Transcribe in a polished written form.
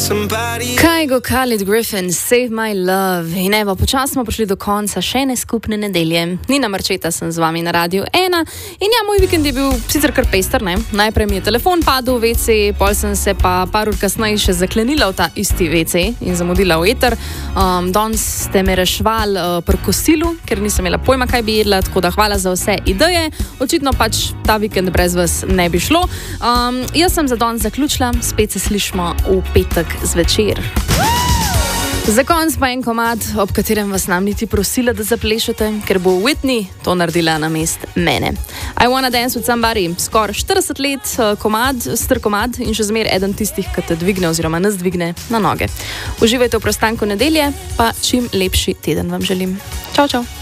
Kygo Khalid Griffin, Save My Love. In evo, počasno smo prišli do konca še ene skupne nedelje. Nina Marčeta sem z vami na Radiu 1. In ja, moj vikend je bil sicer kar pester, ne? Najprej mi je telefon padel v WC, pol sem se pa par ur kasneje še zaklenila v ta isti WC in zamudila v eter. Danes ste me rešvali pri kosilu, ker nisem imela pojma, kaj bi jedla, tako da hvala za vse ideje. Očitno pač ta vikend brez vas ne bi šlo. Jaz sem za danes zaključila, spet se slišimo v petek zvečer. Za konc pa en komad, ob katerem vas nam niti prosila, da zaplešete, ker bo Whitney to naredila namest mene. I Wanna Dance With Somebody, skoraj 40 let komad, star komad in še zmer eden tistih, ki te dvigne oziroma nas dvigne na noge. Uživajte v preostanku nedelje, pa čim lepši teden vam želim. Čau, čau.